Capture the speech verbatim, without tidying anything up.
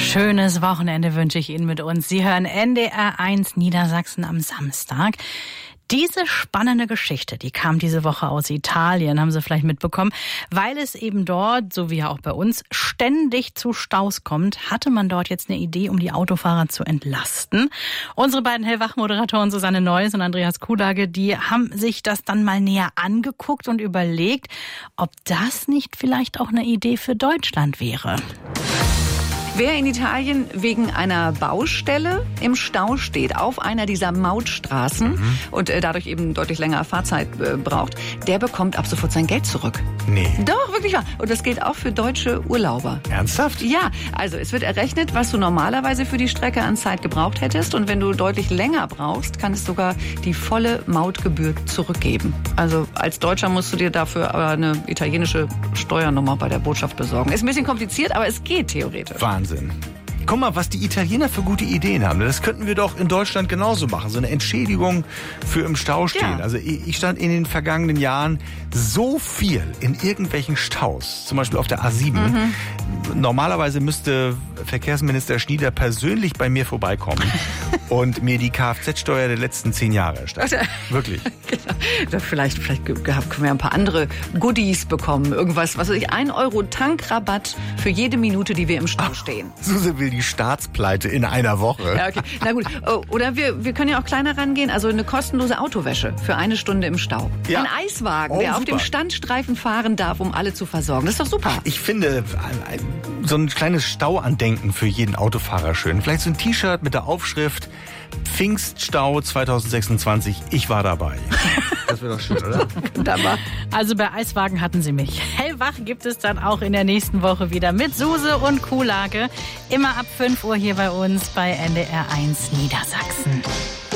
schönes Wochenende wünsche ich Ihnen mit uns. Sie hören N D R eins Niedersachsen am Samstag. Diese spannende Geschichte, die kam diese Woche aus Italien, haben Sie vielleicht mitbekommen. Weil es eben dort, so wie ja auch bei uns, ständig zu Staus kommt, hatte man dort jetzt eine Idee, um die Autofahrer zu entlasten. Unsere beiden Hellwach-Moderatoren Susanne Neuss und Andreas Kuhlage, die haben sich das dann mal näher angeguckt und überlegt, ob das nicht vielleicht auch eine Idee für Deutschland wäre. Wer in Italien wegen einer Baustelle im Stau steht, auf einer dieser Mautstraßen mhm. und äh, dadurch eben deutlich länger Fahrzeit äh, braucht, der bekommt ab sofort sein Geld zurück. Nee. Doch, wirklich wahr. Und das gilt auch für deutsche Urlauber. Ernsthaft? Ja, also es wird errechnet, was du normalerweise für die Strecke an Zeit gebraucht hättest. Und wenn du deutlich länger brauchst, kann es sogar die volle Mautgebühr zurückgeben. Also als Deutscher musst du dir dafür aber eine italienische Steuernummer bei der Botschaft besorgen. Ist ein bisschen kompliziert, aber es geht theoretisch. Wahnsinn. Guck mal, was die Italiener für gute Ideen haben. Das könnten wir doch in Deutschland genauso machen. So eine Entschädigung für im Stau stehen. Ja. Also ich stand in den vergangenen Jahren so viel in irgendwelchen Staus. Zum Beispiel auf der A sieben. Mhm. Normalerweise müsste Verkehrsminister Schnieder persönlich bei mir vorbeikommen und mir die Kfz-Steuer der letzten zehn Jahre erstatten. Also, wirklich. Genau. Vielleicht, vielleicht können wir ein paar andere Goodies bekommen. Irgendwas, was weiß ich, ein Euro Tankrabatt für jede Minute, die wir im Stau stehen. Ach, Suse will die Staatspleite in einer Woche. Ja, okay. Na gut. Oh, oder wir, wir können ja auch kleiner rangehen. Also eine kostenlose Autowäsche für eine Stunde im Stau. Ja. Ein Eiswagen, oh, der super. auf dem Standstreifen fahren darf, um alle zu versorgen. Das ist doch super. Ich finde so ein kleines Stauandenken für jeden Autofahrer schön. Vielleicht so ein T-Shirt mit der Aufschrift Pfingststau zwanzig sechsundzwanzig. Ich war dabei. Das wäre doch schön, oder? Wunderbar. Also bei Eiswagen hatten Sie mich. Hellwach gibt es dann auch in der nächsten Woche wieder mit Suse und Kuhlage. Immer ab fünf Uhr hier bei uns bei N D R eins Niedersachsen.